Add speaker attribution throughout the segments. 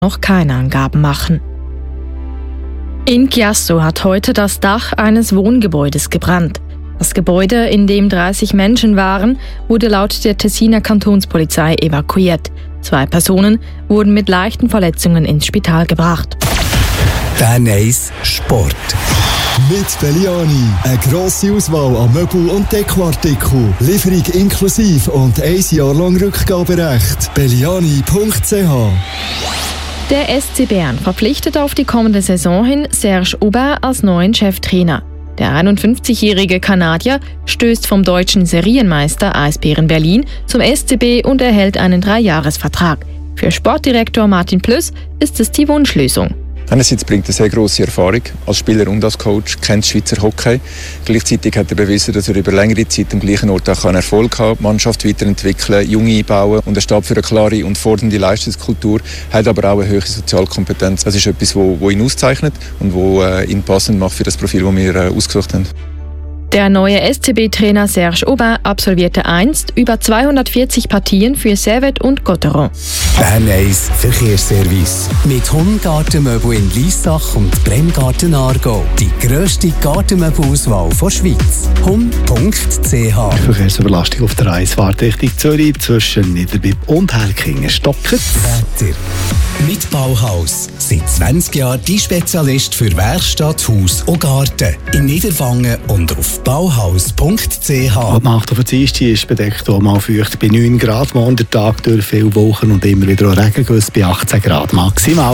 Speaker 1: noch keine Angaben machen. In Chiasso hat heute das Dach eines Wohngebäudes gebrannt. Das Gebäude, in dem 30 Menschen waren, wurde laut der Tessiner Kantonspolizei evakuiert. 2 Personen wurden mit leichten Verletzungen ins Spital gebracht.
Speaker 2: Bern 1 Sport.
Speaker 3: Mit Belliani. Eine grosse Auswahl an Möbel- und Dekoartikeln. Lieferung inklusive und 1 Jahr lang Rückgaberecht. Belliani.ch.
Speaker 1: Der SC Bern verpflichtet auf die kommende Saison hin Serge Aubin als neuen Cheftrainer. Der 51-jährige Kanadier stößt vom deutschen Serienmeister Eisbären Berlin zum SCB und erhält einen 3-Jahres-Vertrag. Für Sportdirektor Martin Plöss ist es die Wunschlösung.
Speaker 4: Einerseits bringt er sehr grosse Erfahrung als Spieler und als Coach, kennt Schweizer Hockey. Gleichzeitig hat er bewiesen, dass er über längere Zeit am gleichen Ort auch Erfolg haben kann, die Mannschaft weiterentwickeln, Junge einbauen und er steht für eine klare und fordernde Leistungskultur, hat aber auch eine hohe Sozialkompetenz. Das ist etwas, was ihn auszeichnet und was ihn passend macht für das Profil, das wir ausgesucht haben.
Speaker 1: Der neue SCB-Trainer Serge Aubin absolvierte einst über 240 Partien für Servette und Cotteron.
Speaker 2: Bern 1 Verkehrsservice. Mit Hund-Gartenmöbel in Liessach und Bremgarten Aargau. Die grösste Gartenmöbelauswahl der Schweiz. Hund.ch.
Speaker 5: Verkehrsüberlastung auf der A1 Richtung Zürich zwischen Niederbipp und Herkingen stocken.
Speaker 2: Wetter. Mit Bauhaus. Seit 20 Jahren die Spezialist für Werkstatt, Haus und Garten. In Niederwangen und auf bauhaus.ch.
Speaker 5: Die Nacht auf der Dienstag ist bedeckt auch mal feucht bei 9 Grad. Morgen der Tag durch viele Wochen und immer wieder Regengüsse bei 18 Grad maximal.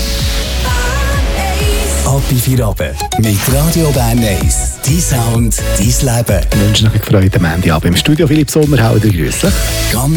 Speaker 2: Ab in 4 Abend mit Radio Bern 1. Dein Sound, dein Leben.
Speaker 5: Ich wünsche euch einen gefreuten Montagabend im Studio. Philipp Sommerhauser, grüße.